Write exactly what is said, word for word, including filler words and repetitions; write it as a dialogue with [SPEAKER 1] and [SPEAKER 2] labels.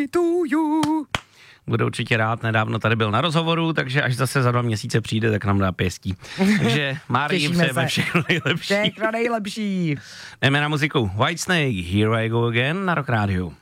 [SPEAKER 1] to you. Bude určitě rád, nedávno tady byl na rozhovoru, takže až zase za dva měsíce přijde, tak nám dá pěstí. Takže Márii přejeme všechno nejlepší.
[SPEAKER 2] Všechno nejlepší.
[SPEAKER 1] Jdeme na muziku. Whitesnake, Here I Go Again na Rock Radio.